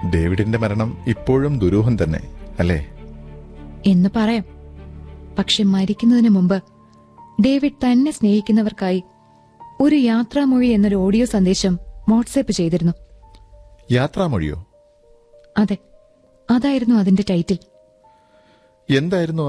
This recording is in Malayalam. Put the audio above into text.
ഡേവിഡിന്റെ മരണം ഇപ്പോഴും ദുരൂഹം തന്നെ അല്ലേ? എന്ന് പറയാം. പക്ഷെ മരിക്കുന്നതിന് മുമ്പ് ഡേവിഡ് തന്നെ സ്നേഹിക്കുന്നവർക്കായി ഒരു യാത്രാമൊഴി എന്നൊരു ഓഡിയോ സന്ദേശം വാട്സാപ്പ് ചെയ്തിരുന്നു. യാത്രാമൊഴിയോ? അതെ, അതായിരുന്നു അതിന്റെ ടൈറ്റിൽ. എന്തായിരുന്നു